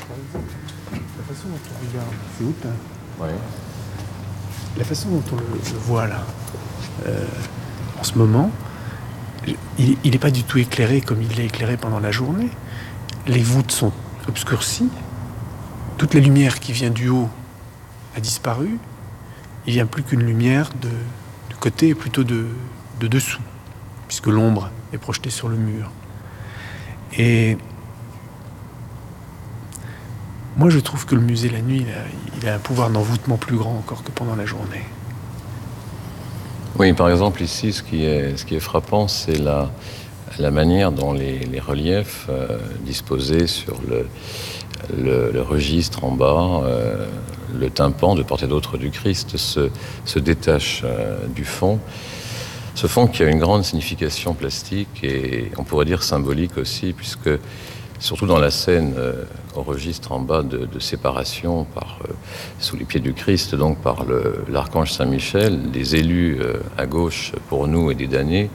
Par exemple, la façon dont on regarde, c'est où Oui. La façon dont on le voit là, en ce moment, il n'est pas du tout éclairé comme il l'est éclairé pendant la journée. Les voûtes sont obscurcies. Toute la lumière qui vient du haut a disparu. Il n'y a plus qu'une lumière de côté et plutôt de dessous, puisque l'ombre est projetée sur le mur. Et moi, je trouve que le musée la nuit, il a un pouvoir d'envoûtement plus grand encore que pendant la journée. Oui, par exemple, ici, ce qui est frappant, c'est la manière dont les reliefs disposés sur le registre en bas, le tympan de part et d'autre du Christ se détache du fond. Ce fond qui a une grande signification plastique et on pourrait dire symbolique aussi, puisque surtout dans la scène au registre en bas de séparation sous les pieds du Christ, donc par l'archange Saint-Michel, des élus à gauche pour nous et des damnés,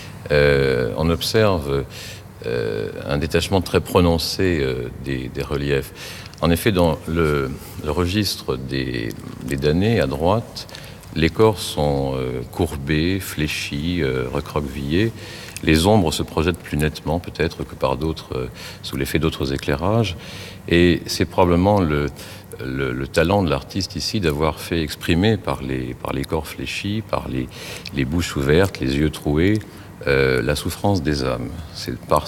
on observe un détachement très prononcé des reliefs. En effet, dans le registre des damnés à droite, les corps sont courbés, fléchis, recroquevillés. Les ombres se projettent plus nettement peut-être que par d'autres, sous l'effet d'autres éclairages. Et c'est probablement le talent de l'artiste ici d'avoir fait exprimer par les corps fléchis, par les bouches ouvertes, les yeux troués, la souffrance des âmes. C'est par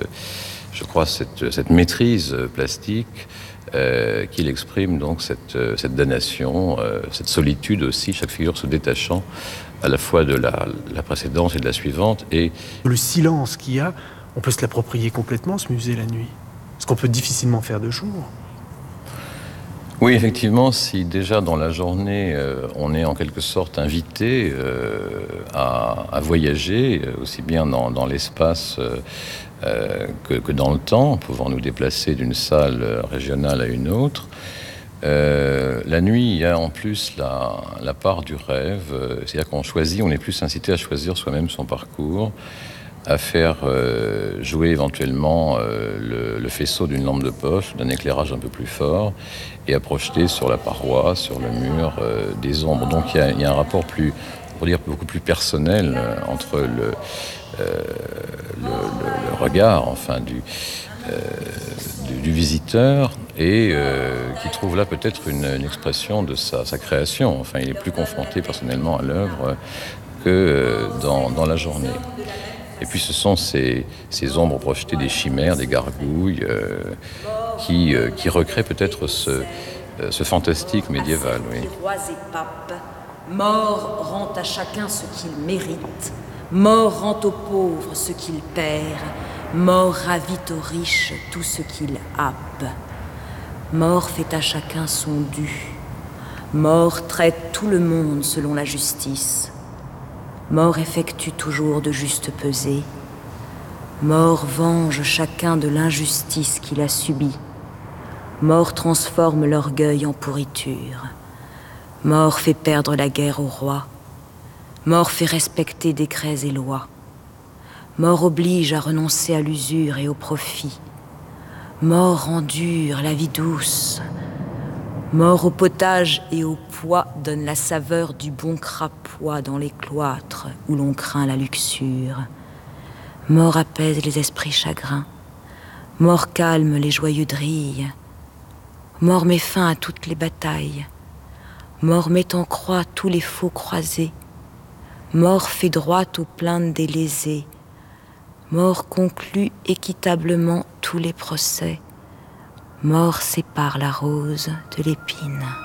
cette maîtrise plastique qu'il exprime donc cette damnation, cette solitude aussi, chaque figure se détachant à la fois de la précédente et de la suivante. Et le silence qu'il y a, on peut se l'approprier complètement, ce musée la nuit. Ce qu'on peut difficilement faire de jour. Oui, effectivement, si déjà dans la journée, on est en quelque sorte invité à voyager, aussi bien dans l'espace que dans le temps, pouvant nous déplacer d'une salle régionale à une autre, la nuit, il y a en plus la part du rêve, c'est-à-dire on est plus incité à choisir soi-même son parcours, à faire jouer éventuellement le faisceau d'une lampe de poche, d'un éclairage un peu plus fort, et à projeter sur la paroi, sur le mur, des ombres. Donc il y a un rapport beaucoup plus personnel entre le regard, enfin, du visiteur et qui trouve là peut-être une expression de sa création. Enfin, il est plus confronté personnellement à l'œuvre que dans la journée. Et puis ce sont ces ombres projetées des chimères, des gargouilles, qui recréent peut-être ce fantastique médiéval. Oui. Rois et papes, mort rend à chacun ce qu'il mérite, mort rend aux pauvres ce qu'il perd, mort ravit aux riches tout ce qu'il happe. Mort fait à chacun son dû, mort traite tout le monde selon la justice. Mort effectue toujours de justes pesées. Mort venge chacun de l'injustice qu'il a subie. Mort transforme l'orgueil en pourriture. Mort fait perdre la guerre au roi. Mort fait respecter décrets et lois. Mort oblige à renoncer à l'usure et au profit. Mort endure la vie douce. Mort au potage et au pois donne la saveur du bon crapois dans les cloîtres où l'on craint la luxure. Mort apaise les esprits chagrins. Mort calme les joyeux drilles. Mort met fin à toutes les batailles. Mort met en croix tous les faux croisés. Mort fait droit aux plaintes des lésés. Mort conclut équitablement tous les procès. Mort sépare la rose de l'épine.